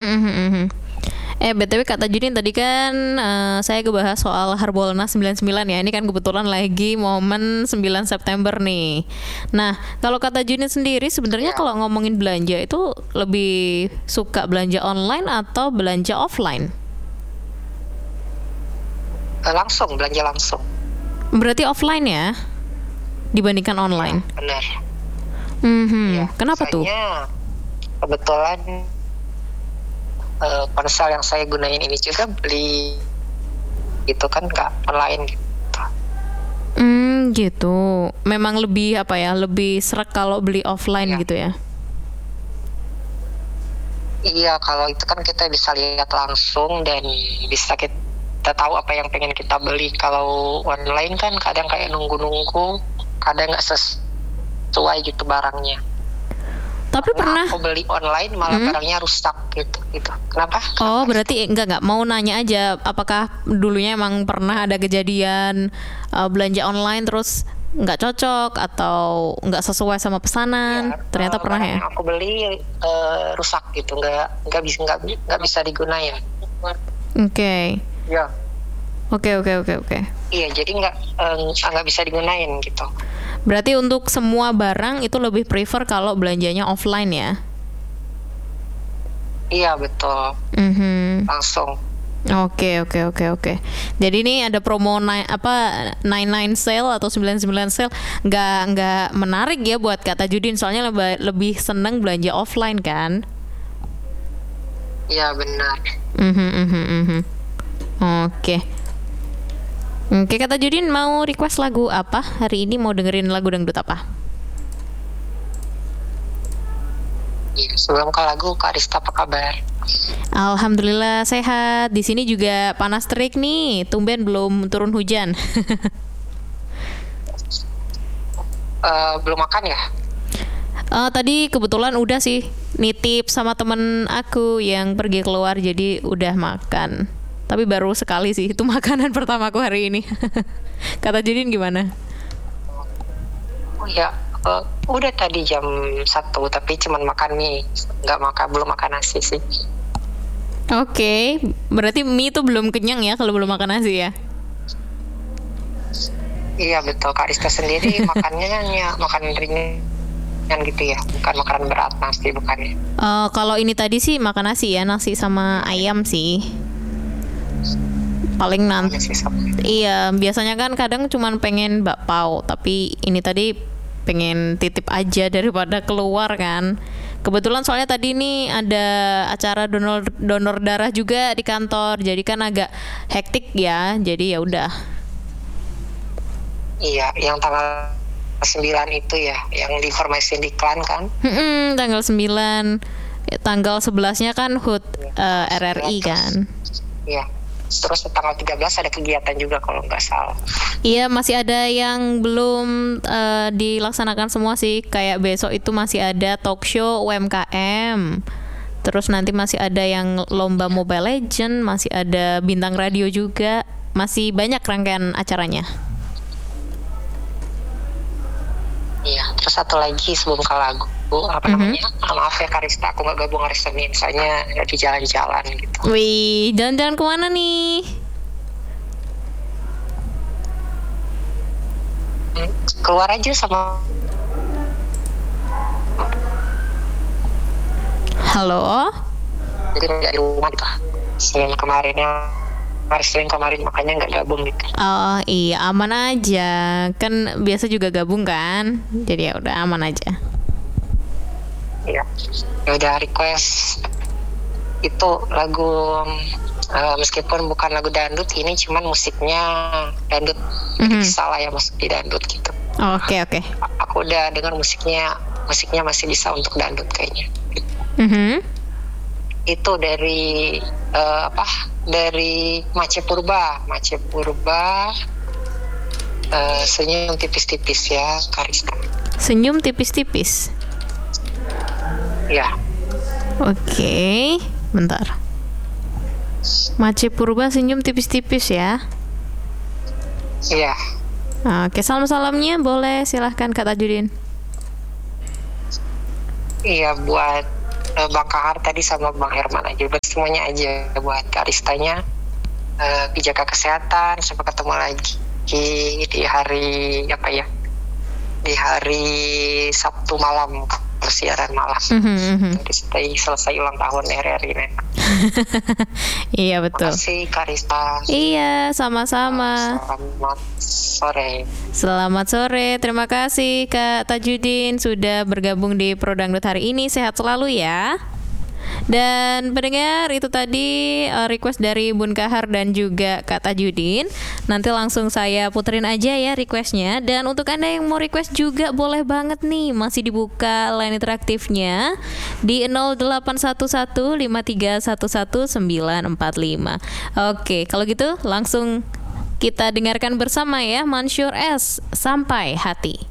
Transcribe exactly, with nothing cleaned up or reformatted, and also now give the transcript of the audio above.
mhm. Eh B T W Kak Tajudin tadi kan eh, saya ngebahas soal Harbolnas sembilan puluh sembilan ya. Ini kan kebetulan lagi momen sembilan September nih. Nah, kalau Kak Tajudin sendiri sebenarnya Ya, kalau ngomongin belanja itu lebih suka belanja online atau belanja offline? eh, langsung belanja langsung. Berarti offline ya dibandingkan Ya, online. benar. Mhm. Ya, Kenapa tuh? soalnya kebetulan eh, ponsel yang saya gunain ini juga beli gitu kan nggak online gitu. Hmm, gitu. Memang lebih apa ya? Lebih serak kalau beli offline Ya, gitu ya. iya kalau itu kan kita bisa lihat langsung dan bisa kita tahu apa yang pengen kita beli. Kalau online kan kadang kayak nunggu-nunggu, kadang nggak sesuai gitu barangnya. Tapi Pernah pernah. aku beli online malah Hmm? barangnya rusak gitu gitu. Kenapa? Oh, Kenapa? berarti enggak enggak mau nanya aja apakah dulunya emang pernah ada kejadian uh, belanja online terus nggak cocok atau nggak sesuai sama pesanan? Iya, Ternyata eh, pernah barang ya. yang aku beli eh, rusak gitu, nggak nggak bisa nggak nggak bisa digunain. Oke. Ya. Oke, oke, oke, oke. Iya, jadi nggak eh, nggak bisa digunain gitu. Berarti untuk semua barang itu lebih prefer kalau belanjanya offline ya. Iya betul, Mhm. langsung. Oke, oke, oke, oke. Jadi ini ada promo nine, apa sembilan puluh sembilan sale atau sembilan puluh sembilan sale, nggak nggak menarik ya buat Kak Tajudin soalnya lebih lebih seneng belanja offline kan. Iya benar. Mhm, mhm, mhm. Oke. Oke, Kak Tajudin mau request lagu apa? Hari ini mau dengerin lagu dangdut apa? Iya, sebelum ke lagu, Kak Rista apa kabar? Alhamdulillah sehat. Di sini juga panas terik nih. Tumben belum turun hujan. Eh, belum makan ya? Eh, tadi kebetulan udah sih nitip sama temen aku yang pergi keluar jadi udah makan. Tapi baru sekali sih itu makanan pertamaku hari ini. Kata Judin gimana? Oh ya, eh, udah tadi jam satu, tapi cuman makan mie, nggak makan, belum makan nasi sih. Oke, berarti mie itu belum kenyang ya kalau belum makan nasi ya? Iya betul, Kak Rista sendiri makannya ya, makan ringan gitu ya, bukan makanan berat nasi bukannya. Eh, kalau ini tadi sih makan nasi ya, nasi sama ayam sih. Paling nanti. Soalnya sih sama. Iya, biasanya kan kadang cuman pengen bakpao, tapi ini tadi pengen titip aja daripada keluar kan. Kebetulan soalnya tadi nih ada acara donor donor darah juga di kantor, jadi kan agak hektik ya. Jadi ya udah. Iya, yang tanggal sembilan itu ya, yang diinformasiin di iklan kan. Mm-mm, tanggal sembilan, eh, tanggal sebelasnya kan H U T eh, R R I kan. Iya. Terus tanggal tiga belas ada kegiatan juga kalau nggak salah. Iya, masih ada yang belum eh, dilaksanakan semua sih. Kayak besok itu masih ada talk show U M K M. Terus nanti masih ada yang lomba Mobile Legend, masih ada bintang radio juga. Masih banyak rangkaian acaranya. Iya. Terus satu lagi sebelum ke lagu, apa Mhm. namanya? Ah, maaf ya Karista, aku nggak gabung hari Senin, soalnya lagi jalan-jalan gitu. Wih, jalan-jalan kemana nih? Hmm, Keluar aja sama. Halo? Jadi nggak di rumah gitu. Senin kemarinnya, hari Senin kemarin makanya nggak gabung gitu. Oh iya, aman aja. Kan biasa juga gabung kan? Jadi ya udah aman aja. Iya. Ya udah request itu lagu eh, meskipun bukan lagu dangdut ini, cuman musiknya dangdut. Jadi Mhm. salah ya masuk di dangdut gitu. Oke, oke. A- Aku udah dengar musiknya, musiknya masih bisa untuk dangdut kayaknya. Mhm. Itu dari eh, apa? Dari Mace Purba, Mace Purba. eh, senyum tipis-tipis ya, Karista. Senyum tipis-tipis. Ya, Oke, bentar. Mace Purba senyum tipis-tipis ya. iya. Oke, salam-salamnya boleh silahkan Kak Tajudin. Iya buat eh, Bang Kahar tadi sama Bang Herman aja. semuanya aja buat Karistanya. Uh, jaga kesehatan, sampai ketemu lagi di hari apa ya? Di hari Sabtu malam, persiaran malam. Mm-hmm. Jadi stay selesai ulang tahun R R I Nenek. Iya betul. Terima kasih Karista. Iya, sama-sama. Selamat sore. Selamat sore. Terima kasih Kak Tajudin sudah bergabung di Pro Dangdut hari ini. Sehat selalu ya. Dan pendengar, itu tadi uh, request dari Bun Kahar dan juga Kak Tajudin. Nanti langsung saya puterin aja ya requestnya. Dan untuk Anda yang mau request juga boleh banget nih, masih dibuka line interaktifnya di nol delapan satu satu lima tiga satu satu sembilan empat lima. Oke, kalau gitu langsung kita dengarkan bersama ya Mansyur S, Sampai Hati.